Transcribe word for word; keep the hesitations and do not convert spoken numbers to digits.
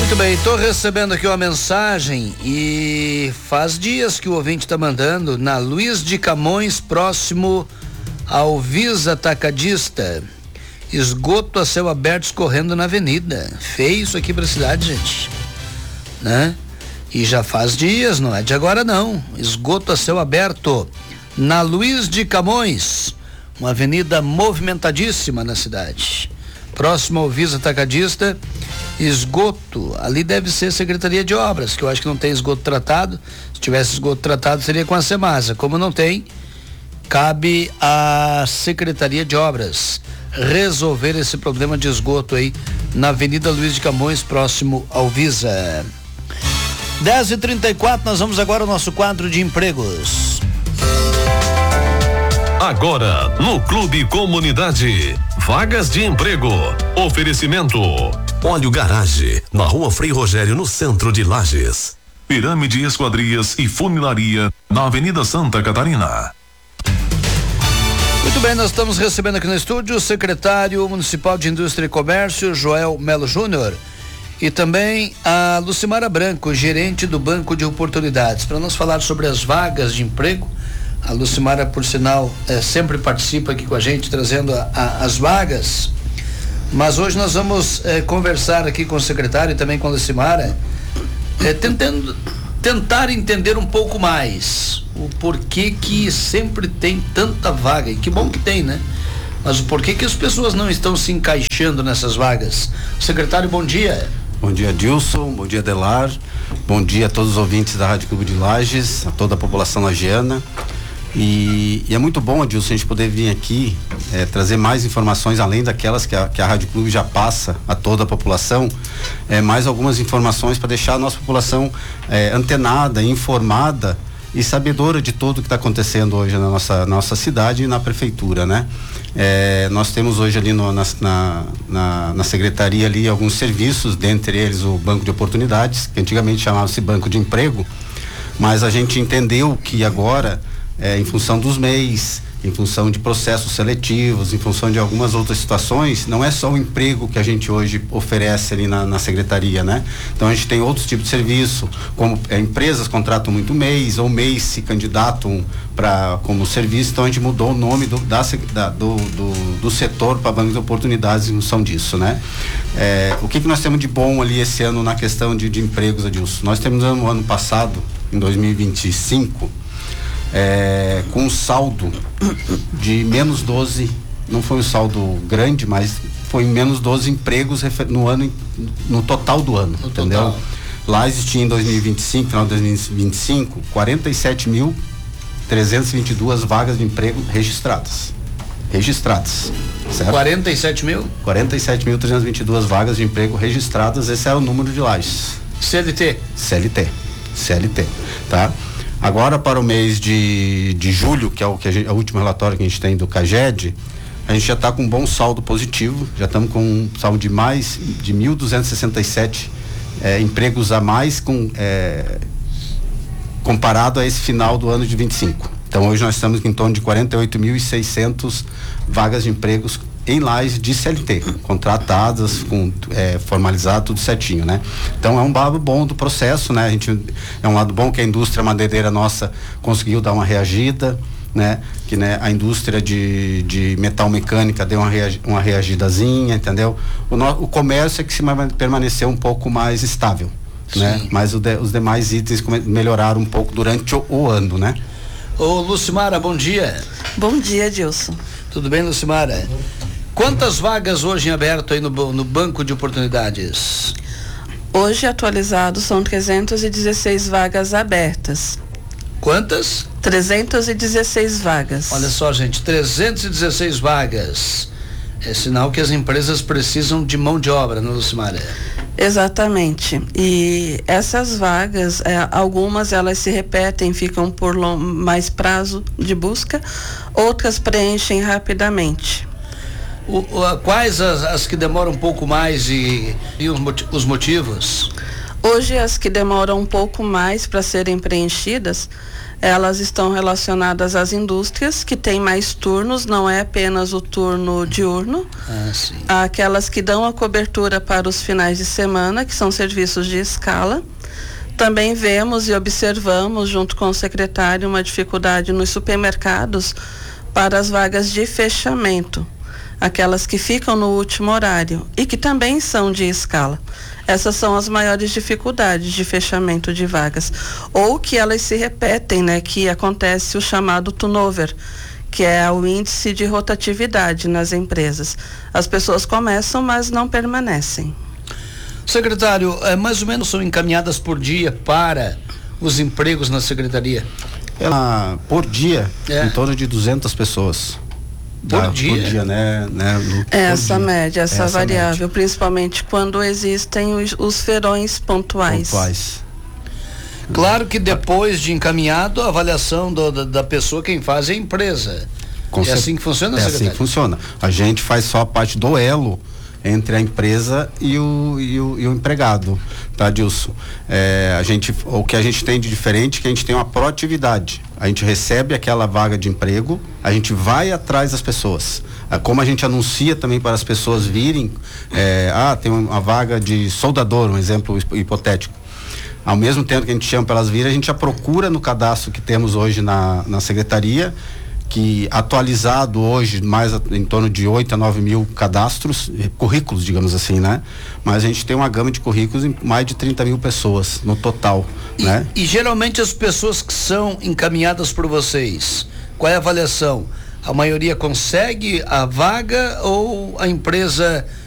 Muito bem, estou recebendo aqui uma mensagem e faz dias que o ouvinte está mandando na Luiz de Camões, próximo ao Visa Atacadista. Esgoto a céu aberto escorrendo na avenida. Feio isso aqui para a cidade, gente, né? E já faz dias, não é de agora não. Esgoto a céu aberto na Luiz de Camões, uma avenida movimentadíssima na cidade, próximo ao Visa Atacadista. Esgoto, ali deve ser Secretaria de Obras, que eu acho que não tem esgoto tratado. Se tivesse esgoto tratado seria com a Semasa. Como não tem, cabe à Secretaria de Obras resolver esse problema de esgoto aí na Avenida Luiz de Camões, próximo ao Visa. dez e trinta e quatro, nós vamos agora ao nosso quadro de empregos. Agora, no Clube Comunidade, vagas de emprego. Oferecimento Óleo Garage, na Rua Frei Rogério, no centro de Lages. Pirâmide Esquadrias e Funilaria, na Avenida Santa Catarina. Muito bem, nós estamos recebendo aqui no estúdio o secretário municipal de Indústria e Comércio, Joel Melo Júnior, e também a Lucimara Branco, gerente do Banco de Oportunidades, para nós falar sobre as vagas de emprego. A Lucimara, por sinal, eh, sempre participa aqui com a gente, trazendo a, a, as vagas. Mas hoje nós vamos eh, conversar aqui com o secretário e também com a Lucimara, eh, tentando, tentar entender um pouco mais o porquê que sempre tem tanta vaga. E que bom que tem, né? Mas o porquê que as pessoas não estão se encaixando nessas vagas. Secretário, bom dia. Bom dia, Dilson. Bom dia, Adelar. Bom dia a todos os ouvintes da Rádio Clube de Lages, a toda a população lagiana. E, e é muito bom, Adilson, a gente poder vir aqui é, trazer mais informações, além daquelas que a, que a Rádio Clube já passa a toda a população, é, mais algumas informações para deixar a nossa população é, antenada, informada e sabedora de tudo que está acontecendo hoje na nossa, nossa cidade e na prefeitura, né? É, nós temos hoje ali no, na, na, na, na secretaria ali alguns serviços, dentre eles o Banco de Oportunidades, que antigamente chamava-se Banco de Emprego, mas a gente entendeu que agora É, em função dos M E Is, em função de processos seletivos, em função de algumas outras situações, não é só o emprego que a gente hoje oferece ali na, na secretaria, né? Então a gente tem outros tipos de serviço, como é, empresas contratam muito M E Is, ou M E Is se candidatam para como serviço, então a gente mudou o nome do, da, da, do, do, do setor para Banco de Oportunidades em função disso, né? É, o que que nós temos de bom ali esse ano na questão de, de empregos, Adilson? Nós temos no ano passado, em dois mil e vinte e cinco, É, com um saldo de menos doze, não foi um saldo grande, mas foi menos doze empregos no ano, no total do ano, no entendeu? Total. Lá existia em dois mil e vinte e cinco, final de dois mil e vinte e cinco, quarenta e sete mil trezentas e vinte e duas vagas de emprego registradas. Registradas, certo? quarenta e sete mil? quarenta e sete mil trezentas e vinte e duas vagas de emprego registradas, esse é o número de Lages. C L T? C L T, C L T, tá? Agora para o mês de, de julho, que é o, que a gente, é o último relatório que a gente tem do CAGED, a gente já está com um bom saldo positivo, já estamos com um saldo de mais de mil duzentos e sessenta e sete é, empregos a mais com, é, comparado a esse final do ano de vinte e cinco. Então hoje nós estamos em torno de quarenta e oito mil e seiscentas vagas de empregos em Lages de C L T, contratadas, com, é, formalizado, tudo certinho, né? Então é um lado bom do processo, né? A gente, é um lado bom que a indústria madeireira nossa conseguiu dar uma reagida, né? Que, né, a indústria de, de metal mecânica deu uma, reagi, uma reagidazinha, entendeu? O, no, o comércio é que se permaneceu um pouco mais estável, sim, né? Mas o de, os demais itens melhoraram um pouco durante o, o ano, né? Ô Lucimara, bom dia. Bom dia, Dilson. Tudo bem, Lucimara? Quantas vagas hoje em aberto aí no, no Banco de Oportunidades? Hoje atualizado são trezentas e dezesseis vagas abertas. Quantas? trezentas e dezesseis vagas. Olha só, gente, trezentas e dezesseis vagas. É sinal que as empresas precisam de mão de obra, não, Lucimara? Exatamente. E essas vagas, é, algumas elas se repetem, ficam por long, mais prazo de busca, outras preenchem rapidamente. O, o, quais as, as que demoram um pouco mais e, e os motivos? Hoje as que demoram um pouco mais para serem preenchidas, elas estão relacionadas às indústrias que têm mais turnos, não é apenas o turno diurno. Ah, sim. Aquelas que dão a cobertura para os finais de semana, que são serviços de escala. Também vemos e observamos, junto com o secretário, uma dificuldade nos supermercados para as vagas de fechamento, aquelas que ficam no último horário e que também são de escala. Essas são as maiores dificuldades de fechamento de vagas, ou que elas se repetem, né, que acontece o chamado turnover, que é o índice de rotatividade nas empresas. As pessoas começam, mas não permanecem. Secretário, é, mais ou menos são encaminhadas por dia para os empregos na secretaria? Ela, por dia, É. em torno de duzentas pessoas. Por Dá, dia? Por dia, né? né no, Essa por dia. média, essa, Essa variável, média. principalmente quando existem os, os feirões pontuais. Pontuais. Claro que depois de encaminhado, a avaliação do, da, da pessoa quem faz é a empresa. Com é cer- assim que funciona, É secretário? assim que funciona. A gente faz só a parte do elo entre a empresa e o, e o, e o empregado, tá, Dilson? É, a gente, o que a gente tem de diferente é que a gente tem uma proatividade. A gente recebe aquela vaga de emprego, a gente vai atrás das pessoas. Ah, como a gente anuncia também para as pessoas virem, é, ah, tem uma vaga de soldador, um exemplo hipotético. Ao mesmo tempo que a gente chama para elas virem, a gente já procura no cadastro que temos hoje na, na secretaria, que atualizado hoje mais a, em torno de oito a nove mil cadastros, eh, currículos, digamos assim, né? Mas a gente tem uma gama de currículos em mais de trinta mil pessoas no total, E, né? e geralmente as pessoas que são encaminhadas por vocês, qual é a avaliação? A maioria consegue a vaga ou a empresa